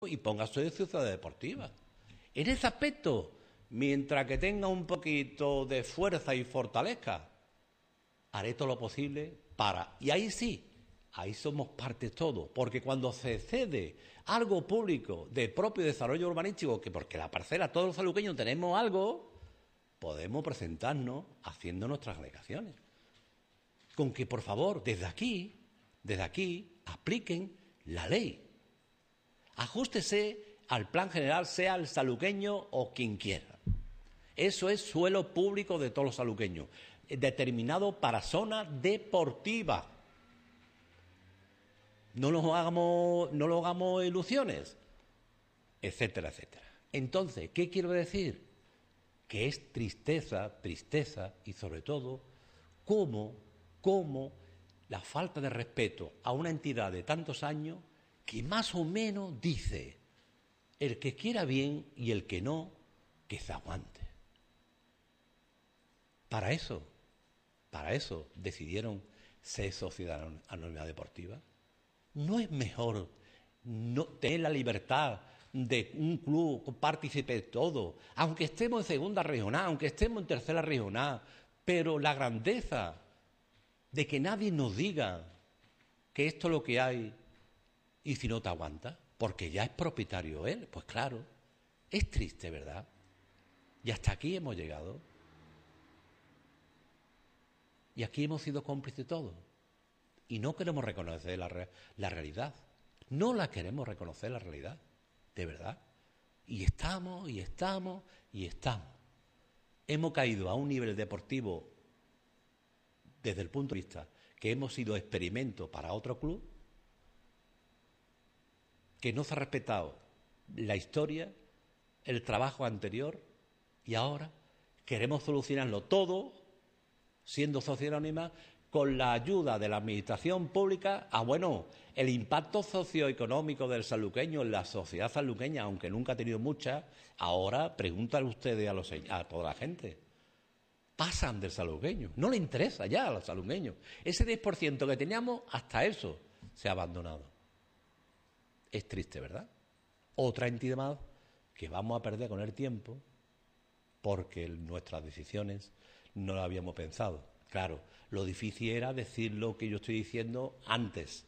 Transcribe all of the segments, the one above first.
y ponga su ciudad deportiva. En ese aspecto, mientras que tenga un poquito de fuerza y fortaleza, haré todo lo posible para... Y ahí sí, ahí somos parte todos, porque cuando se cede algo público de propio desarrollo urbanístico, que porque la parcela todos los saluqueños tenemos algo, podemos presentarnos haciendo nuestras alegaciones. Con que, por favor, desde aquí, apliquen la ley. Ajústese al plan general, sea el saluqueño o quien quiera. Eso es suelo público de todos los saluqueños, determinado para zona deportiva. No nos hagamos ilusiones, etcétera, etcétera. Entonces, ¿qué quiero decir? Que es tristeza, y sobre todo, cómo la falta de respeto a una entidad de tantos años que más o menos dice, el que quiera bien y el que no, que se aguante. Para eso decidieron ser sociedad anónima deportiva. ¿No es mejor no tener la libertad de un club partícipe de todo, aunque estemos en segunda regional, aunque estemos en tercera regional, pero la grandeza de que nadie nos diga que esto es lo que hay y si no te aguanta, porque ya es propietario él? Pues claro, es triste, ¿verdad? Y hasta aquí hemos llegado. Y aquí hemos sido cómplices todos. Y no queremos reconocer la realidad. No la queremos reconocer la realidad, de verdad. Y estamos. Hemos caído a un nivel deportivo, desde el punto de vista que hemos sido experimento para otro club, que no se ha respetado la historia, el trabajo anterior, y ahora queremos solucionarlo todo, siendo sociedad anónima, con la ayuda de la administración pública. El impacto socioeconómico del saluqueño en la sociedad saluqueña, aunque nunca ha tenido mucha, ahora pregúntale ustedes a toda la gente. Pasan del saluqueño, no le interesa ya a los saluqueños. Ese 10% que teníamos, hasta eso se ha abandonado. Es triste, ¿verdad? Otra entidad más que vamos a perder con el tiempo porque nuestras decisiones no las habíamos pensado. Claro, lo difícil era decir lo que yo estoy diciendo antes.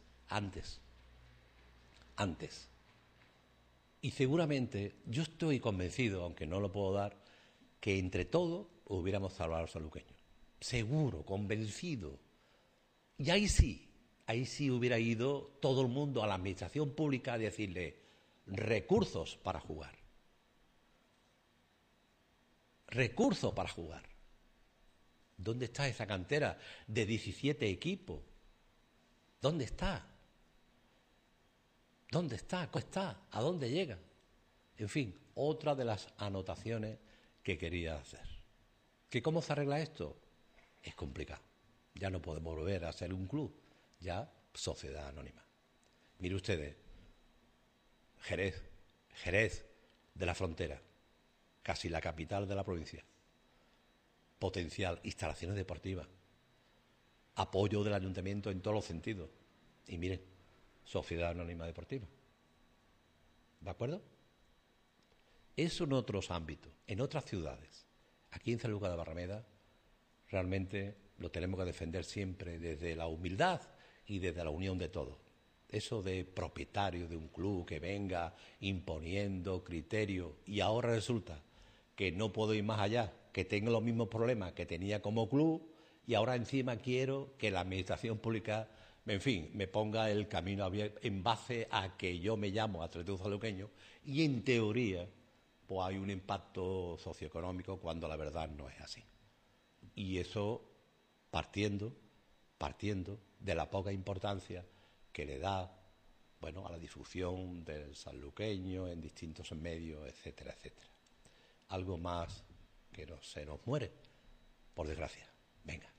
Y seguramente, yo estoy convencido, aunque no lo puedo dar, que entre todos hubiéramos salvado a los saluqueños. Seguro, convencido. Y ahí sí hubiera ido todo el mundo a la administración pública a decirle recursos para jugar. ¿Dónde está esa cantera de 17 equipos? ¿Dónde está? ¿Cómo está? ¿A dónde llega? En fin, otra de las anotaciones que quería hacer. ¿Que cómo se arregla esto? Es complicado. Ya no podemos volver a ser un club, ya sociedad anónima. Mire ustedes, Jerez de la Frontera, casi la capital de la provincia. Potencial, instalaciones deportivas, apoyo del ayuntamiento en todos los sentidos. Y miren, sociedad anónima deportiva. ¿De acuerdo? Eso en otros ámbitos, en otras ciudades. Aquí en San Lucas de Barrameda realmente lo tenemos que defender siempre desde la humildad y desde la unión de todos. Eso de propietario de un club que venga imponiendo criterios y ahora resulta que no puedo ir más allá, que tengo los mismos problemas que tenía como club y ahora encima quiero que la administración pública, en fin, me ponga el camino abierto en base a que yo me llamo Atletismo Saluqueño y en teoría pues hay un impacto socioeconómico cuando la verdad no es así. Y eso partiendo de la poca importancia que le da a la difusión del sanluqueño en distintos medios, etcétera, etcétera. Algo más que se nos muere, por desgracia. Venga.